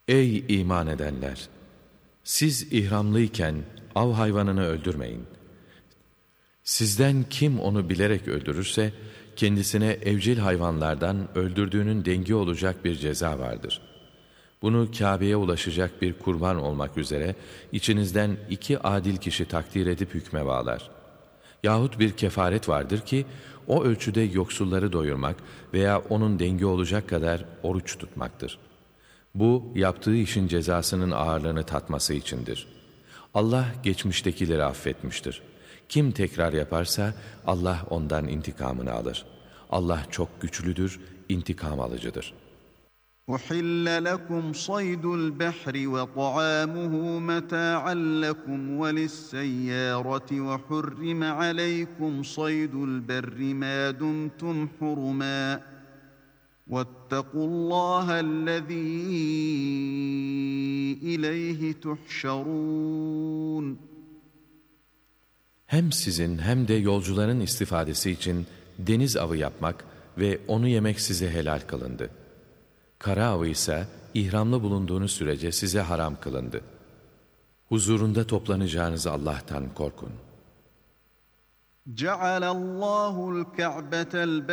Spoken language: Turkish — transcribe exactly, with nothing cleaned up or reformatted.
Ey iman edenler! Siz ihramlıyken av hayvanını öldürmeyin. Sizden kim onu bilerek öldürürse, kendisine evcil hayvanlardan öldürdüğünün dengi olacak bir ceza vardır. Bunu Kâbe'ye ulaşacak bir kurban olmak üzere, içinizden iki adil kişi takdir edip hükme bağlar. Yahut bir kefaret vardır ki, o ölçüde yoksulları doyurmak veya onun dengi olacak kadar oruç tutmaktır. Bu, yaptığı işin cezasının ağırlığını tatması içindir. Allah geçmiştekileri affetmiştir. Kim tekrar yaparsa Allah ondan intikamını alır. Allah çok güçlüdür, intikam alıcıdır. أُحِلَّ لَكُمْ صَيْدُ الْبَحْرِ وَطَعَامُهُ مَتَاعًا لَكُمْ وَلِلسَّيَّارَةِ وَحُرِّمَ عَلَيْكُمْ صَيْدُ الْبَرِّ مَا دُمْتُمْ حُرُمًا وَاتَّقُوا اللَّهَ الَّذِي إِلَيْهِ تُحْشَرُونَ. Hem sizin hem de yolcuların istifadesi için deniz avı yapmak ve onu yemek size helal kılındı. Kara avı ise ihramlı bulunduğunuz sürece size haram kılındı. Huzurunda toplanacağınız Allah'tan korkun. جَعَلَ اللّٰهُ الْكَعْبَةَ